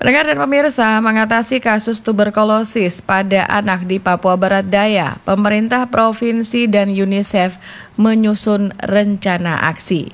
Pendengar dan pemirsa, mengatasi kasus tuberkulosis pada anak di Papua Barat Daya, pemerintah provinsi dan UNICEF menyusun rencana aksi.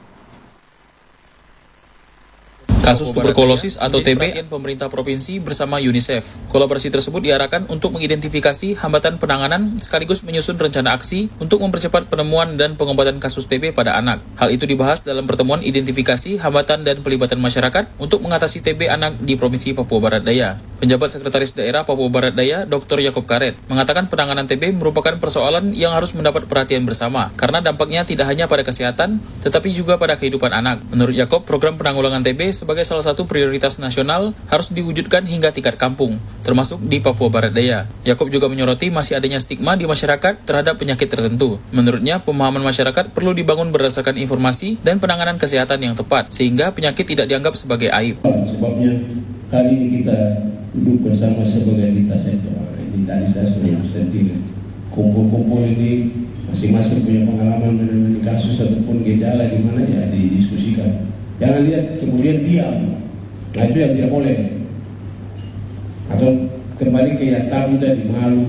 Kasus tuberkulosis atau TB pemerintah provinsi bersama UNICEF. Kolaborasi tersebut diarahkan untuk mengidentifikasi hambatan penanganan sekaligus menyusun rencana aksi untuk mempercepat penemuan dan pengobatan kasus TB pada anak. Hal itu dibahas dalam pertemuan identifikasi hambatan dan pelibatan masyarakat untuk mengatasi TB anak di Provinsi Papua Barat Daya. Penjabat Sekretaris Daerah Papua Barat Daya, Dr. Yakob Karet, mengatakan penanganan TB merupakan persoalan yang harus mendapat perhatian bersama karena dampaknya tidak hanya pada kesehatan tetapi juga pada kehidupan anak. Menurut Yakob, program penanggulangan TB sebagai salah satu prioritas nasional harus diwujudkan hingga tingkat kampung, termasuk di Papua Barat Daya. Yakob juga menyoroti masih adanya stigma di masyarakat terhadap penyakit tertentu. Menurutnya, pemahaman masyarakat perlu dibangun berdasarkan informasi dan penanganan kesehatan yang tepat, sehingga penyakit tidak dianggap sebagai aib. Sebabnya, kali ini kita duduk bersama sebagai lintas sektor. Ini tadi saya sudah sendiri. Kumpul-kumpul ini masing-masing punya pengalaman menangani kasus ataupun gejala di mana ya didiskusikan. Jangan lihat kemudian diam. Nah itu yang tidak boleh. Atau kembali ke yang tabu tadi, malu,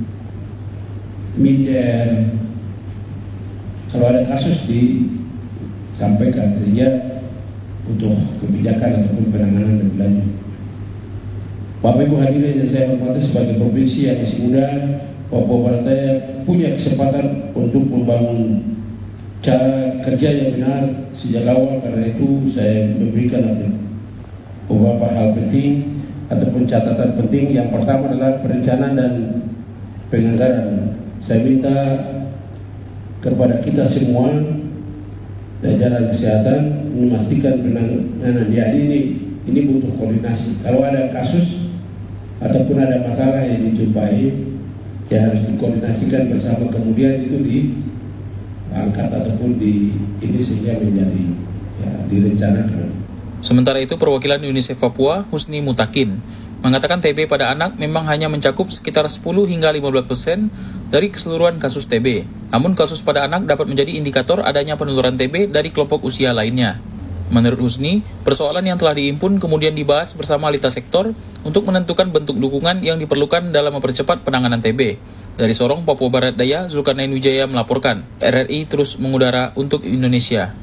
minder. Kalau ada kasus disampaikan saja untuk kebijakan ataupun penanganan lebih lanjut. Bapak Ibu hadirin yang saya hormati, sebagai provinsi yang masih muda, Papua Barat Daya punya kesempatan untuk membangun cara kerja yang benar sejak awal. Karena itu saya memberikan beberapa hal penting ataupun catatan penting. Yang pertama adalah perencanaan dan penganggaran. Saya minta kepada kita semua jajaran kesehatan memastikan penanganan ya ini butuh koordinasi. Kalau ada kasus ataupun ada masalah yang dijumpai, ya harus dikoordinasikan bersama, kemudian itu diangkat ataupun ini sehingga menjadi direncanakan. Sementara itu, perwakilan UNICEF Papua, Husni Mutakin, mengatakan TB pada anak memang hanya mencakup sekitar 10 hingga 15% dari keseluruhan kasus TB. Namun kasus pada anak dapat menjadi indikator adanya penularan TB dari kelompok usia lainnya. Menurut Husni, persoalan yang telah diimpun kemudian dibahas bersama lintas sektor untuk menentukan bentuk dukungan yang diperlukan dalam mempercepat penanganan TB. Dari Sorong, Papua Barat Daya, Zulkarnain Wijaya melaporkan, RRI terus mengudara untuk Indonesia.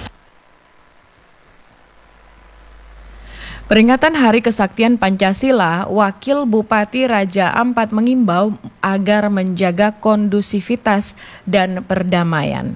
Peringatan Hari Kesaktian Pancasila, Wakil Bupati Raja Ampat mengimbau agar menjaga kondusivitas dan perdamaian.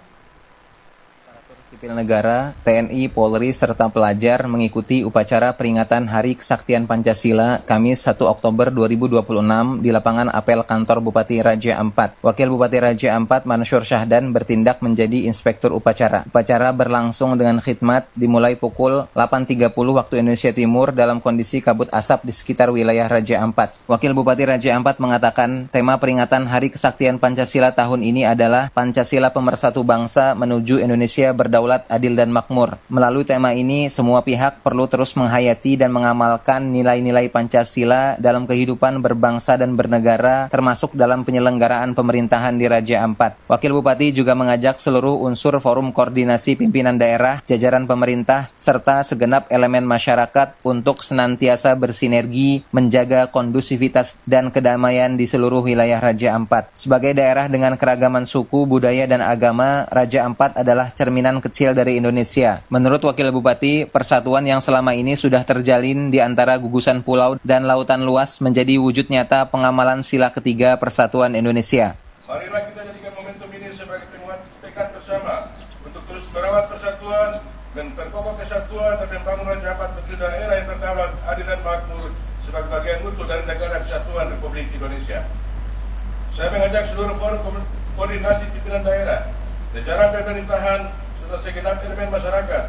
Sipil negara, TNI, Polri, serta pelajar mengikuti upacara peringatan Hari Kesaktian Pancasila Kamis 1 Oktober 2026 di lapangan apel kantor Bupati Raja Ampat. Wakil Bupati Raja Ampat, Mansur Syahdan, bertindak menjadi inspektur upacara. Upacara berlangsung dengan khidmat dimulai pukul 8.30 waktu Indonesia Timur dalam kondisi kabut asap di sekitar wilayah Raja Ampat. Wakil Bupati Raja Ampat mengatakan tema peringatan Hari Kesaktian Pancasila tahun ini adalah Pancasila Pemersatu Bangsa menuju Indonesia berdaulat, adil dan makmur. Melalui tema ini, semua pihak perlu terus menghayati dan mengamalkan nilai-nilai Pancasila dalam kehidupan berbangsa dan bernegara, termasuk dalam penyelenggaraan pemerintahan di Raja Ampat. Wakil Bupati juga mengajak seluruh unsur forum koordinasi pimpinan daerah, jajaran pemerintah, serta segenap elemen masyarakat untuk senantiasa bersinergi menjaga kondusivitas dan kedamaian di seluruh wilayah Raja Ampat. Sebagai daerah dengan keragaman suku, budaya, dan agama, Raja Ampat adalah cerminan kecil dari Indonesia. Menurut Wakil Bupati, persatuan yang selama ini sudah terjalin di antara gugusan pulau dan lautan luas menjadi wujud nyata pengamalan sila ketiga Persatuan Indonesia. Marilah kita jadikan momentum ini sebagai penguat tekad bersama untuk terus merawat persatuan dan terkokoh kesatuan dan membangun Raja Ampat menjadi daerah yang berdaulat, adil dan makmur sebagai bagian utuh dari negara kesatuan Republik Indonesia. Saya mengajak seluruh forum koordinasi pimpinan daerah, jajaran pemerintahan, serta segenap elemen masyarakat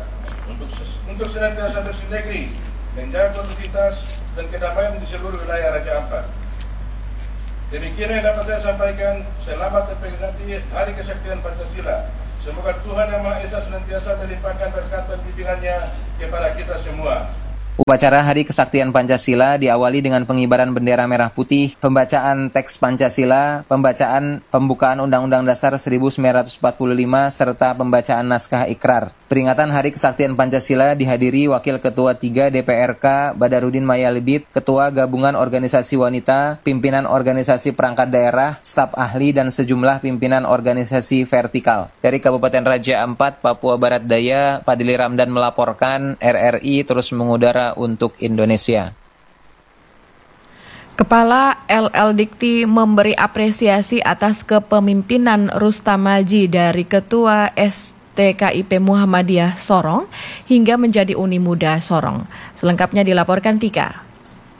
untuk senantiasa bersinergi menjaga kondusivitas dan kedamaian di seluruh wilayah Raja Ampat. Demikian yang dapat saya sampaikan. Selamat memperingati Hari Kesaktian Pancasila. Semoga Tuhan Yang Maha Esa senantiasa melimpahkan berkat dan bimbingannya kepada kita semua. Upacara Hari Kesaktian Pancasila diawali dengan pengibaran bendera merah putih, pembacaan teks Pancasila, pembacaan pembukaan Undang-Undang Dasar 1945, serta pembacaan naskah ikrar. Peringatan Hari Kesaktian Pancasila dihadiri Wakil Ketua 3 DPRK Badarudin Mayalibit, Ketua Gabungan Organisasi Wanita, pimpinan organisasi perangkat daerah, staf ahli, dan sejumlah pimpinan organisasi vertikal. Dari Kabupaten Raja Ampat, Papua Barat Daya, Padli Ramdan melaporkan RRI terus mengudara untuk Indonesia. Kepala LL Dikti memberi apresiasi atas kepemimpinan Rustam Maji dari Ketua STKIP Muhammadiyah Sorong hingga menjadi Uni Muda Sorong. Selengkapnya dilaporkan Tika.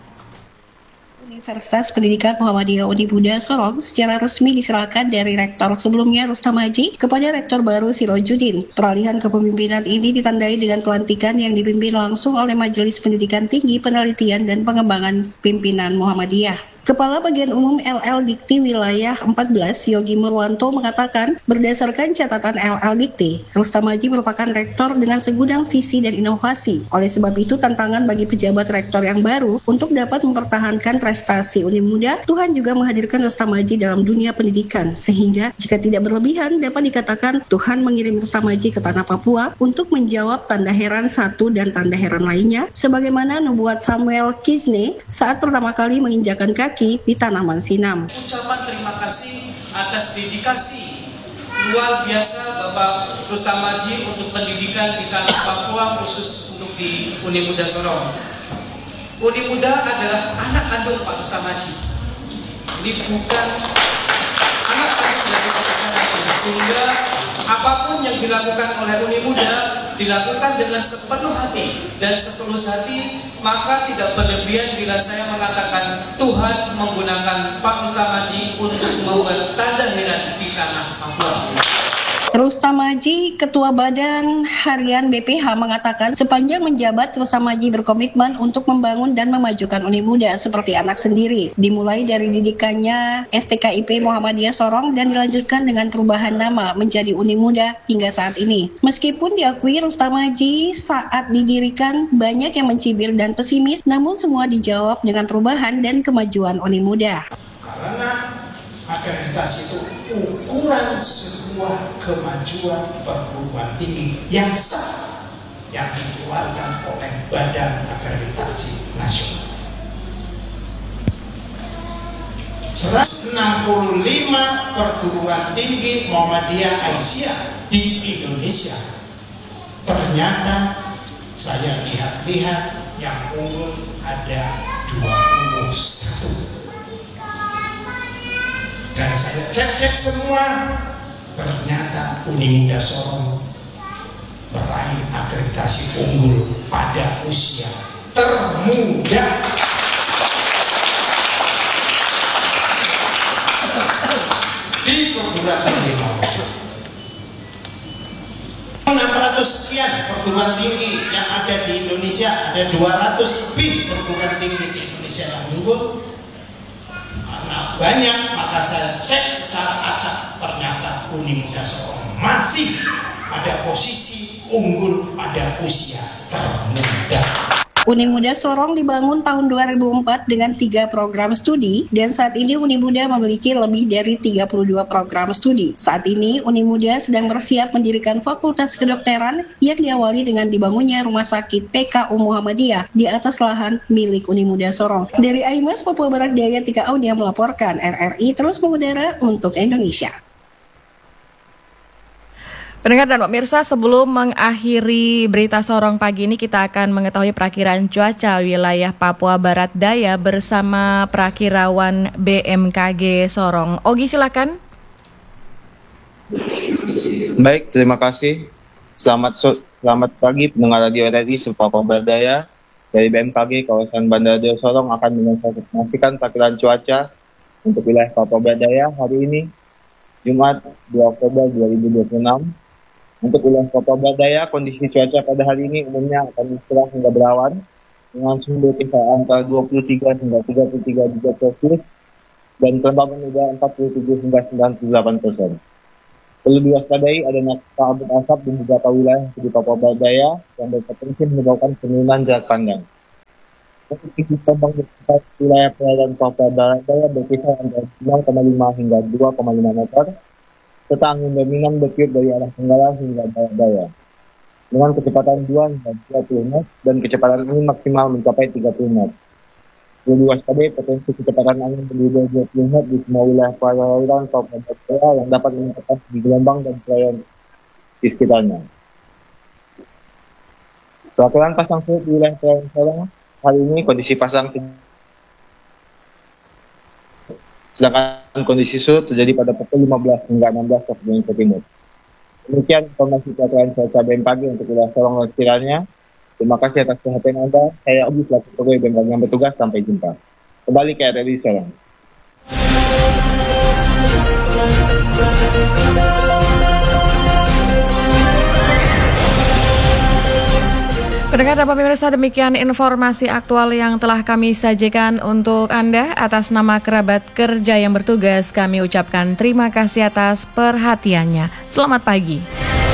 Universitas Pendidikan Muhammadiyah Uni Muda Sorong secara resmi diserahkan dari rektor sebelumnya Rustam Maji kepada rektor baru Sirojudin. Peralihan kepemimpinan ini ditandai dengan pelantikan yang dipimpin langsung oleh Majelis Pendidikan Tinggi Penelitian dan Pengembangan Pimpinan Muhammadiyah. Kepala Bagian Umum LL Dikti Wilayah 14, Yogi Murwanto, mengatakan berdasarkan catatan LL Dikti, Rustam Maji merupakan rektor dengan segudang visi dan inovasi. Oleh sebab itu, tantangan bagi pejabat rektor yang baru untuk dapat mempertahankan prestasi Uni Muda, Tuhan juga menghadirkan Rustam Maji dalam dunia pendidikan, sehingga jika tidak berlebihan dapat dikatakan Tuhan mengirim Rustam Maji ke tanah Papua untuk menjawab tanda heran satu dan tanda heran lainnya, sebagaimana nubuat Samuel Kizne saat pertama kali menginjakan kaki di Tanaman Sinam. Ucapan terima kasih atas dedikasi luar biasa Bapak Rustam Maji untuk pendidikan di tanah Papua, khusus untuk di Uni Muda Sorong. Uni Muda adalah anak kandung Pak Rustam Maji. Ini bukan anak kandung dari Pak Rustam Maji, sehingga apapun yang dilakukan oleh Uni Muda dilakukan dengan sepenuh hati dan setulus hati, maka tidak berlebihan bila saya mengatakan Tuhan menggunakan Pak Rustam Maji untuk membuat tanda heran di tanah Papua. Rustam Maji, Ketua Badan Harian BPH, mengatakan sepanjang menjabat, Rustam Maji berkomitmen untuk membangun dan memajukan Uni Muda seperti anak sendiri. Dimulai dari didikannya STKIP Muhammadiyah Sorong dan dilanjutkan dengan perubahan nama menjadi Uni Muda hingga saat ini. Meskipun diakui Rustam Maji saat didirikan banyak yang mencibir dan pesimis, namun semua dijawab dengan perubahan dan kemajuan Uni Muda. Karena akreditasi itu ukuran sebuah kemajuan perguruan tinggi yang sah yang dikeluarkan oleh Badan Akreditasi Nasional. 165 perguruan tinggi Muhammadiyah Aisyah di Indonesia. Ternyata saya lihat-lihat yang unggul ada 21. Dan saya cek semua, ternyata Uni Muda Sorong meraih akreditasi unggul pada usia termuda. Di perguruan tinggi 600 sekian perguruan tinggi yang ada di Indonesia, ada 200 lebih perguruan tinggi di Indonesia yang unggul. Karena banyak, maka saya cek secara acak, ternyata Uni Muda Sorong masih pada posisi unggul pada usia termuda. Uni Muda Sorong dibangun tahun 2004 dengan 3 program studi, dan saat ini Uni Muda memiliki lebih dari 32 program studi. Saat ini Uni Muda sedang bersiap mendirikan fakultas kedokteran yang diawali dengan dibangunnya rumah sakit PKU Muhammadiyah di atas lahan milik Uni Muda Sorong. Dari Aimas, Papua Barat Daya, Tika Audia melaporkan. RRI terus mengudara untuk Indonesia. Pendengar dan pemirsa, sebelum mengakhiri berita Sorong pagi ini, kita akan mengetahui perakiraan cuaca wilayah Papua Barat Daya bersama Prakirawan BMKG Sorong. Ogi, silakan. Baik, terima kasih. Selamat pagi pendengar radio RRI Papua Barat Daya. Dari BMKG kawasan Bandar Daya Sorong akan menginformasikan perakiraan cuaca untuk wilayah Papua Barat Daya hari ini, Jumat 2 Oktober 2026. Untuk wilayah Papua Barat Daya, kondisi cuaca pada hari ini umumnya akan cerah hingga berawan dengan suhu berkisar antara 23 hingga 33 derajat Celcius dan kelembaban udara 47 hingga 98%. Perlu diwaspadai adanya kabut asap di beberapa wilayah di Papua Barat Daya yang berpotensi menyebabkan penurunan jarak pandang. Untuk gelombang besar wilayah perairan Papua Barat Daya berkisar antara 9,5 hingga 2,5 meter. Serta angin dominan bertiup dari arah tenggara hingga barat daya. dengan kecepatan 2 hingga 30 knot dan kecepatan angin maksimal mencapai 30 knot. Perlu diwaspadai potensi kecepatan angin lebih dari 20 knot di semua wilayah perairan Kabupaten Jaya yang dapat menyebabkan di gelombang dan perairan di sekitarnya. Peraturan pasang surut di wilayah perairan Sorong, hari ini kondisi pasang, sedangkan kondisi surut terjadi pada pukul 15 hingga 16 waktu Indonesia Timur. Demikian informasi peraturan cuaca BMKG untuk wilayah Sorong dan sekitarnya. Terima kasih atas perhatian Anda. Saya Abi selaku pegawai BMKG yang bertugas. Sampai jumpa. Kembali ke RRI Sorong. Pendengar dan pemirsa, demikian informasi aktual yang telah kami sajikan untuk Anda. Atas nama kerabat kerja yang bertugas, kami ucapkan terima kasih atas perhatiannya. Selamat pagi.